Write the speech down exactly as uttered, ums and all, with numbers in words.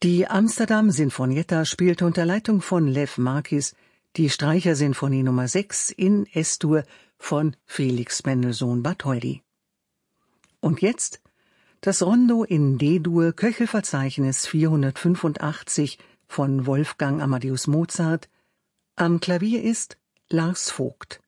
Die Amsterdam Sinfonietta spielte unter Leitung von Lev Marquis die Streichersinfonie Nummer sechs in S-Dur von Felix Mendelssohn Bartholdy. Und jetzt das Rondo in D-Dur, Köchelverzeichnis vierhundertfünfundachtzig von Wolfgang Amadeus Mozart. Am Klavier ist Lars Vogt.